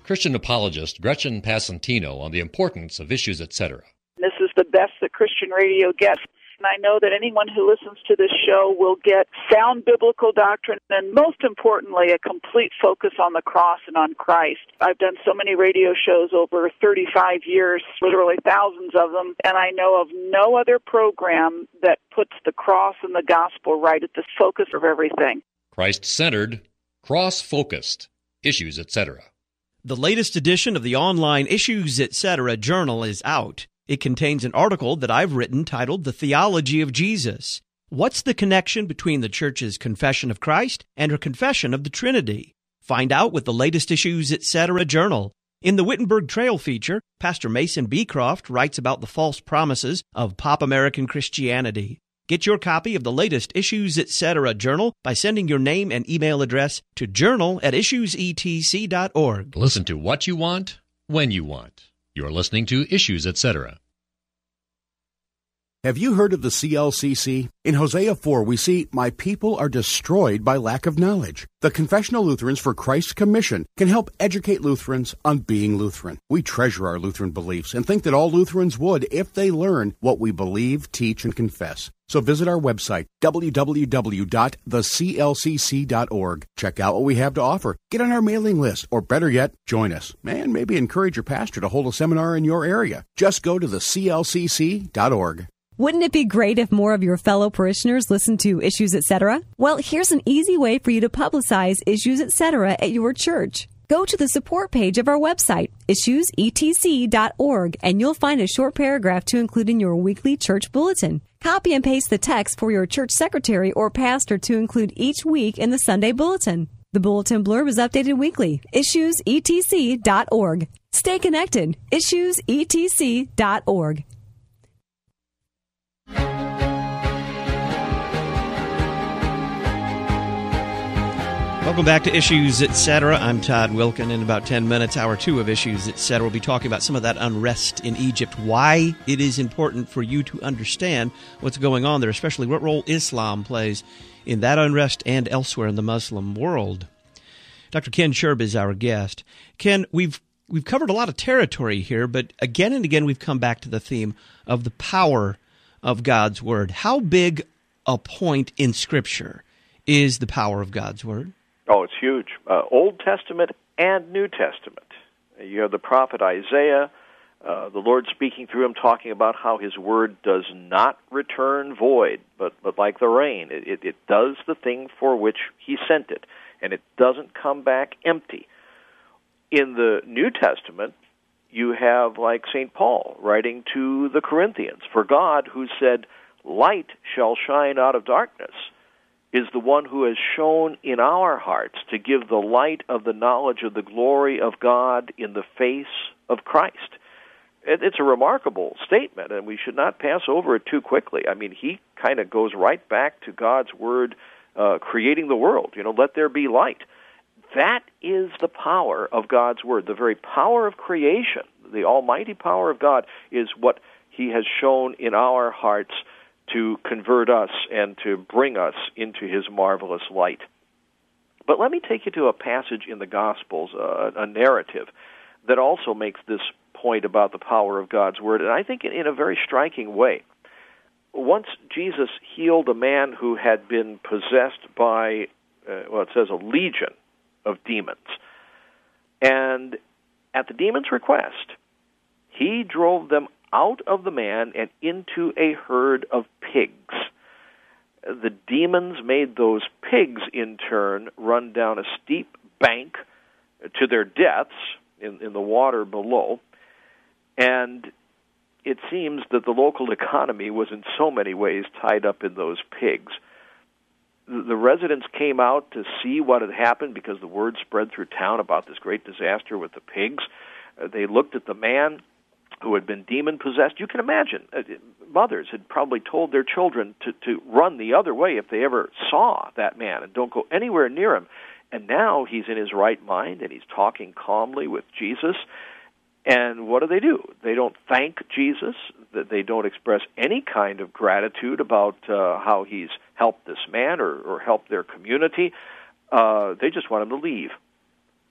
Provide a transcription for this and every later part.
Christian apologist Gretchen Passantino on the importance of Issues, Etc. This is the best that Christian radio gets. And I know that anyone who listens to this show will get sound biblical doctrine and, most importantly, a complete focus on the cross and on Christ. I've done so many radio shows over 35 years, literally thousands of them, and I know of no other program that puts the cross and the gospel right at the focus of everything. Christ-centered, cross-focused, Issues, Etc. The latest edition of the online Issues, Etc. journal is out. It contains an article that I've written titled The Theology of Jesus. What's the connection between the Church's confession of Christ and her confession of the Trinity? Find out with the latest Issues, Etc. journal. In the Wittenberg Trail feature, Pastor Mason Beecroft writes about the false promises of pop American Christianity. Get your copy of the latest Issues, Etc. journal by sending your name and email address to journal@issuesetc.org. Listen to what you want, when you want. You're listening to Issues, Etc. Have you heard of the CLCC? In Hosea 4, we see, "My people are destroyed by lack of knowledge." The Confessional Lutherans for Christ's Commission can help educate Lutherans on being Lutheran. We treasure our Lutheran beliefs and think that all Lutherans would if they learn what we believe, teach, and confess. So visit our website, www.theclcc.org. Check out what we have to offer. Get on our mailing list, or better yet, join us. And maybe encourage your pastor to hold a seminar in your area. Just go to theclcc.org. Wouldn't it be great if more of your fellow parishioners listened to Issues, Etc.? Well, here's an easy way for you to publicize Issues, Etc. at your church. Go to the support page of our website, issuesetc.org, and you'll find a short paragraph to include in your weekly church bulletin. Copy and paste the text for your church secretary or pastor to include each week in the Sunday bulletin. The bulletin blurb is updated weekly. issuesetc.org. Stay connected. issuesetc.org. Welcome back to Issues, Etc. I'm Todd Wilkin. In about 10 minutes, Hour 2 of Issues, Etc. We'll be talking about some of that unrest in Egypt, why it is important for you to understand what's going on there, especially what role Islam plays in that unrest and elsewhere in the Muslim world. Dr. Ken Sherb is our guest. Ken, we've covered a lot of territory here, but again and again we've come back to the theme of the power of God's Word. How big a point in Scripture is the power of God's Word? Oh, it's huge. Old Testament and New Testament. You have the prophet Isaiah, the Lord speaking through him, talking about how his word does not return void, but like the rain. It does the thing for which he sent it, and it doesn't come back empty. In the New Testament, you have, like St. Paul writing to the Corinthians, "For God, who said, 'Light shall shine out of darkness,' is the one who has shone in our hearts to give the light of the knowledge of the glory of God in the face of Christ." It's a remarkable statement, and we should not pass over it too quickly. I mean, he kind of goes right back to God's Word creating the world. Let there be light. That is the power of God's Word. The very power of creation, the almighty power of God, is what he has shown in our hearts to convert us and to bring us into his marvelous light. But let me take you to a passage in the Gospels, a narrative, that also makes this point about the power of God's Word, and I think in a very striking way. Once Jesus healed a man who had been possessed by, it says a legion of demons. And at the demon's request, he drove them out of the man and into a herd of pigs. The demons made those pigs, in turn, run down a steep bank to their deaths in the water below. And it seems that the local economy was in so many ways tied up in those pigs. The residents came out to see what had happened because the word spread through town about this great disaster with the pigs. They looked at the man who had been demon-possessed. You can imagine, mothers had probably told their children to run the other way if they ever saw that man and don't go anywhere near him. And now he's in his right mind, and he's talking calmly with Jesus. And what do? They don't thank Jesus. They don't express any kind of gratitude about how he's helped this man or helped their community. They just want him to leave.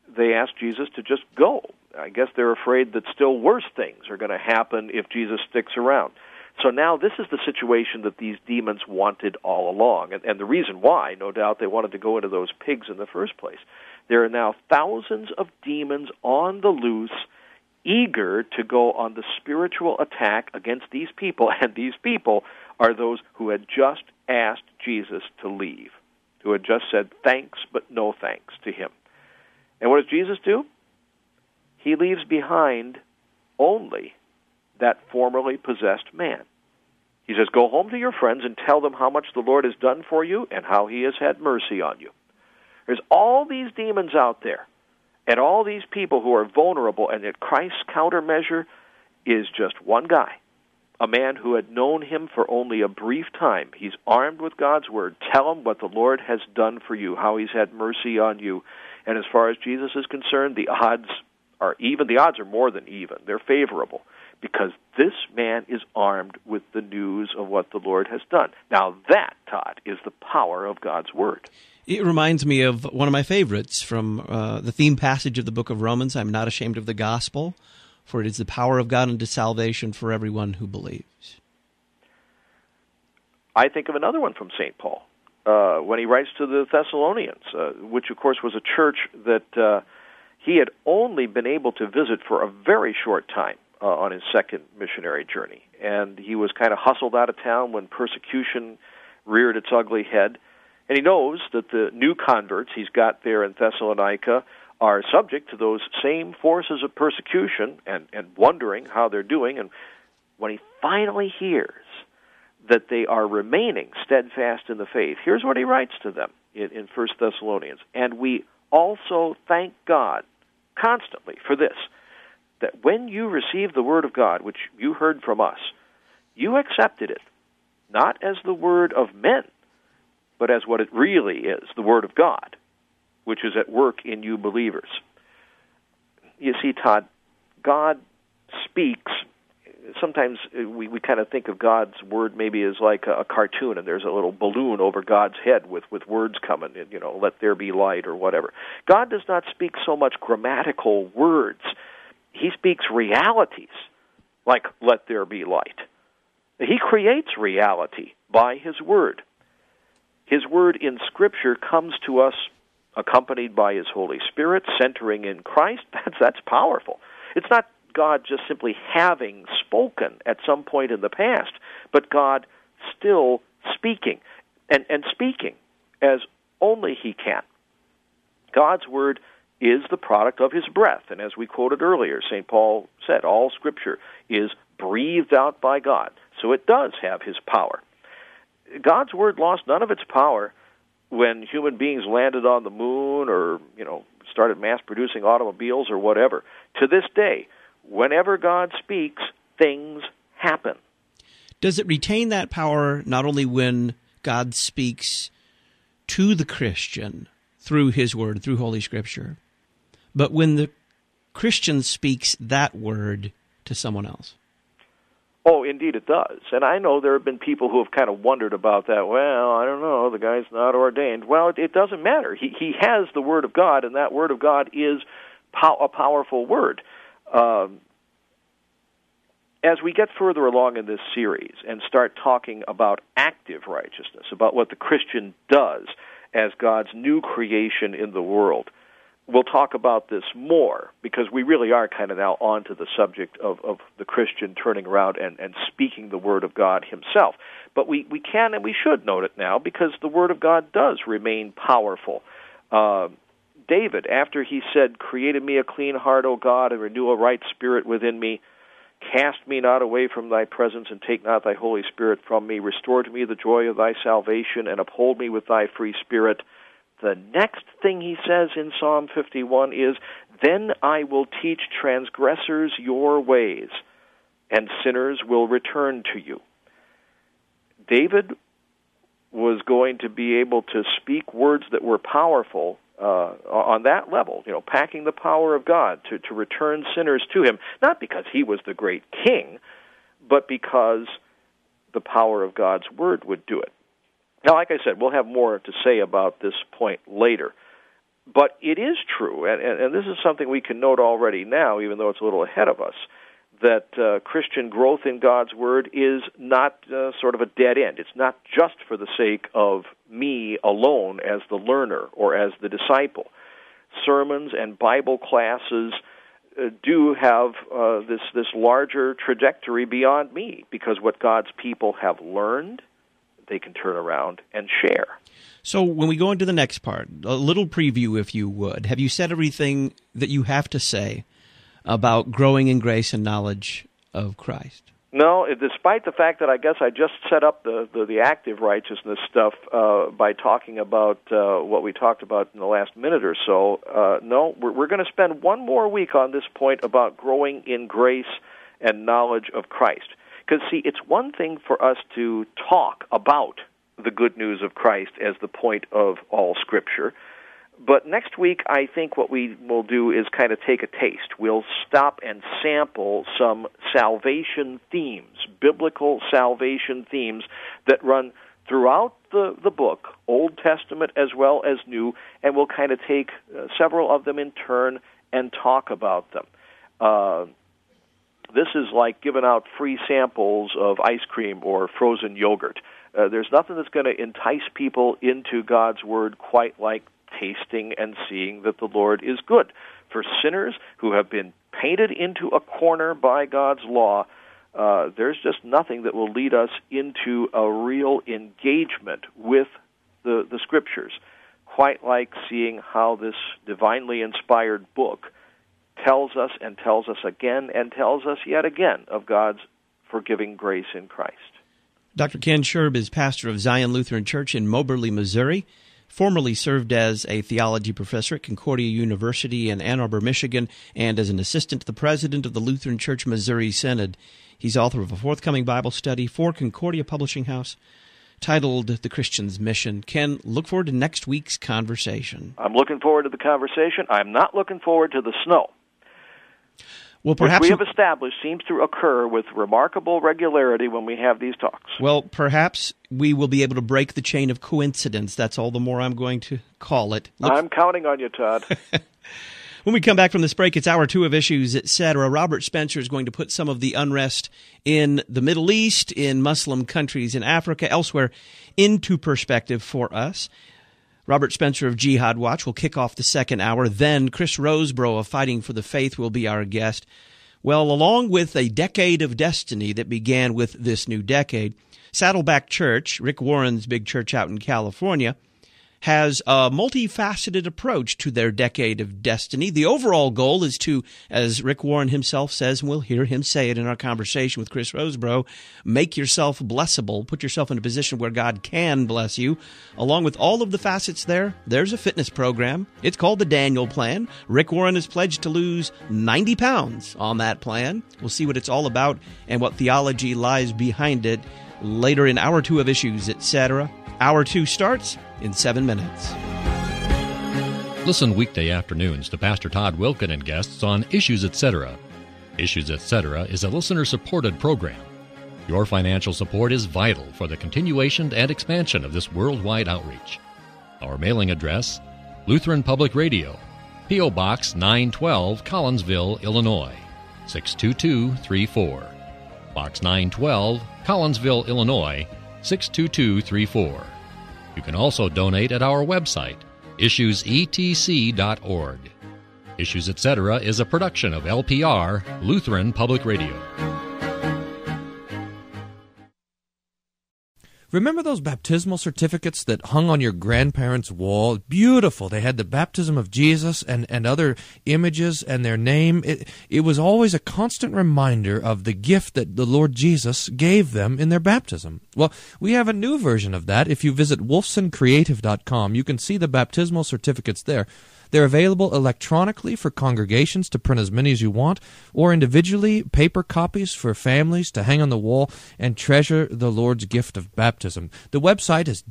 they ask Jesus to just go. I guess they're afraid that still worse things are going to happen if Jesus sticks around. So now this is the situation that these demons wanted all along. And the reason why, no doubt, they wanted to go into those pigs in the first place. There are now thousands of demons on the loose, eager to go on the spiritual attack against these people, and these people are those who had just asked Jesus to leave, who had just said thanks but no thanks to him. And what does Jesus do? He leaves behind only that formerly possessed man. He says, go home to your friends and tell them how much the Lord has done for you and how he has had mercy on you. There's all these demons out there and all these people who are vulnerable, and yet Christ's countermeasure is just one guy, a man who had known him for only a brief time. He's armed with God's word. Tell him what the Lord has done for you, how he's had mercy on you. And as far as Jesus is concerned, the odds are even. The odds are more than even. They're favorable, because this man is armed with the news of what the Lord has done. Now that, Todd, is the power of God's word. It reminds me of one of my favorites from the theme passage of the book of Romans. I'm not ashamed of the gospel, for it is the power of God unto salvation for everyone who believes. I think of another one from St. Paul, when he writes to the Thessalonians, which of course was a church that he had only been able to visit for a very short time on his second missionary journey. And he was kind of hustled out of town when persecution reared its ugly head. And he knows that the new converts he's got there in Thessalonica are subject to those same forces of persecution and wondering how they're doing. And when he finally hears that they are remaining steadfast in the faith, here's what he writes to them in 1 Thessalonians. And we also thank God constantly for this, that when you received the word of God, which you heard from us, you accepted it, not as the word of men, but as what it really is, the word of God, which is at work in you believers. You see, Todd, God speaks. Sometimes we kind of think of God's word maybe as like a cartoon, and there's a little balloon over God's head with words coming, let there be light or whatever. God does not speak so much grammatical words. He speaks realities, like let there be light. He creates reality by his word. His word in Scripture comes to us accompanied by his Holy Spirit, centering in Christ. That's powerful. It's not God just simply having spoken at some point in the past, but God still speaking, and speaking as only he can. God's word is the product of his breath, and as we quoted earlier, St. Paul said, all Scripture is breathed out by God, so it does have his power. God's word lost none of its power when human beings landed on the moon or, started mass-producing automobiles or whatever. To this day, whenever God speaks, things happen. Does it retain that power not only when God speaks to the Christian through his word, through Holy Scripture, but when the Christian speaks that word to someone else? Oh, indeed it does. And I know there have been people who have kind of wondered about that. Well, I don't know, the guy's not ordained. Well, it doesn't matter. He has the Word of God, and that Word of God is a powerful word. As we get further along in this series and start talking about active righteousness, about what the Christian does as God's new creation in the world, we'll talk about this more, because we really are kind of now on to the subject of the Christian turning around and speaking the Word of God himself. But we can and we should note it now, because the Word of God does remain powerful. David, after he said, "Create in me a clean heart, O God, and renew a right spirit within me. Cast me not away from thy presence, and take not thy Holy Spirit from me. Restore to me the joy of thy salvation, and uphold me with thy free spirit." The next thing he says in Psalm 51 is, "Then I will teach transgressors your ways, and sinners will return to you." David was going to be able to speak words that were powerful on that level, packing the power of God to return sinners to him, not because he was the great king, but because the power of God's word would do it. Now, like I said, we'll have more to say about this point later. But it is true, and this is something we can note already now, even though it's a little ahead of us, that Christian growth in God's Word is not sort of a dead end. It's not just for the sake of me alone as the learner or as the disciple. Sermons and Bible classes do have this larger trajectory beyond me, because what God's people have learned, they can turn around and share. So when we go into the next part, a little preview, if you would. Have you said everything that you have to say about growing in grace and knowledge of Christ? No, despite the fact that I guess I just set up the active righteousness stuff by talking about what we talked about in the last minute or so. No, we're going to spend one more week on this point about growing in grace and knowledge of Christ. Because, see, it's one thing for us to talk about the good news of Christ as the point of all Scripture. But next week, I think what we will do is kind of take a taste. We'll stop and sample some salvation themes, biblical salvation themes that run throughout the book, Old Testament as well as New, and we'll kind of take several of them in turn and talk about them. This is like giving out free samples of ice cream or frozen yogurt. There's nothing that's going to entice people into God's Word quite like tasting and seeing that the Lord is good. For sinners who have been painted into a corner by God's law, there's just nothing that will lead us into a real engagement with the Scriptures, quite like seeing how this divinely inspired book tells us and tells us again and tells us yet again of God's forgiving grace in Christ. Dr. Ken Scherb is pastor of Zion Lutheran Church in Moberly, Missouri. Formerly served as a theology professor at Concordia University in Ann Arbor, Michigan, and as an assistant to the president of the Lutheran Church Missouri Synod. He's author of a forthcoming Bible study for Concordia Publishing House titled The Christian's Mission. Ken, look forward to next week's conversation. I'm looking forward to the conversation. I'm not looking forward to the snow. Well, perhaps which we have established seems to occur with remarkable regularity when we have these talks. Well, perhaps we will be able to break the chain of coincidence. That's all the more I'm going to call it. I'm counting on you, Todd. When we come back from this break, it's Hour 2 of Issues, etc. Robert Spencer is going to put some of the unrest in the Middle East, in Muslim countries, in Africa, elsewhere, into perspective for us. Robert Spencer of Jihad Watch will kick off the second hour. Then Chris Rosebrough of Fighting for the Faith will be our guest. Well, along with a decade of destiny that began with this new decade, Saddleback Church, Rick Warren's big church out in California, has a multifaceted approach to their decade of destiny. The overall goal is to, as Rick Warren himself says, and we'll hear him say it in our conversation with Chris Rosebrough, make yourself blessable, put yourself in a position where God can bless you. Along with all of the facets there's a fitness program. It's called the Daniel Plan. Rick Warren has pledged to lose 90 pounds on that plan. We'll see what it's all about and what theology lies behind it later in Hour 2 of Issues, etc. Hour 2 starts in 7 minutes. Listen weekday afternoons to Pastor Todd Wilken and guests on Issues, Etc. Issues, Etc. is a listener-supported program. Your financial support is vital for the continuation and expansion of this worldwide outreach. Our mailing address, Lutheran Public Radio, P.O. Box 912, Collinsville, Illinois, 62234. Box 912, Collinsville, Illinois, 62234. You can also donate at our website, issuesetc.org. Issues, Etc. is a production of LPR, Lutheran Public Radio. Remember those baptismal certificates that hung on your grandparents' wall? Beautiful. They had the baptism of Jesus and other images and their name. It was always a constant reminder of the gift that the Lord Jesus gave them in their baptism. Well, we have a new version of that. If you visit wolfsoncreative.com, you can see the baptismal certificates there. They're available electronically for congregations to print as many as you want, or individually, paper copies for families to hang on the wall and treasure the Lord's gift of baptism. The website is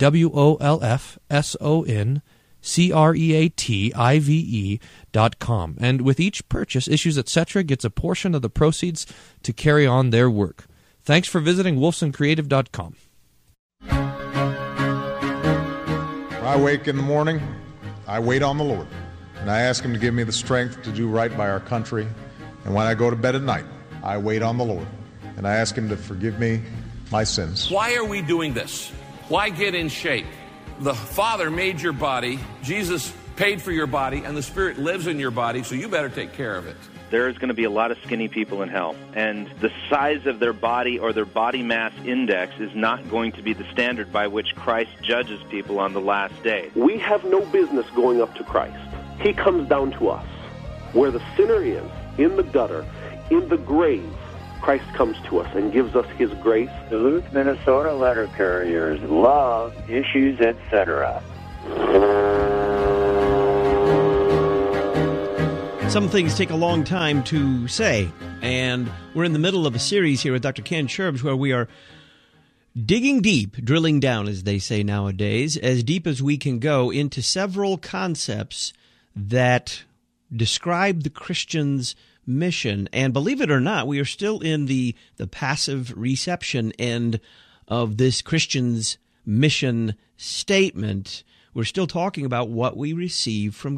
wolfsoncreative.com. And with each purchase, Issues Etc. gets a portion of the proceeds to carry on their work. Thanks for visiting wolfsoncreative.com. When I wake in the morning, I wait on the Lord. And I ask Him to give me the strength to do right by our country. And when I go to bed at night, I wait on the Lord. And I ask Him to forgive me my sins. Why are we doing this? Why get in shape? The Father made your body, Jesus paid for your body, and the Spirit lives in your body, so you better take care of it. There's going to be a lot of skinny people in hell, and the size of their body or their body mass index is not going to be the standard by which Christ judges people on the last day. We have no business going up to Christ. He comes down to us. Where the sinner is, in the gutter, in the grave, Christ comes to us and gives us His grace. Duluth, Minnesota letter carriers love Issues, etc. Some things take a long time to say, and we're in the middle of a series here with Dr. Ken Scherbs where we are digging deep, drilling down, as they say nowadays, as deep as we can go into several concepts that describe the Christian's mission. And believe it or not, we are still in the passive reception end of this Christian's mission statement. We're still talking about what we receive from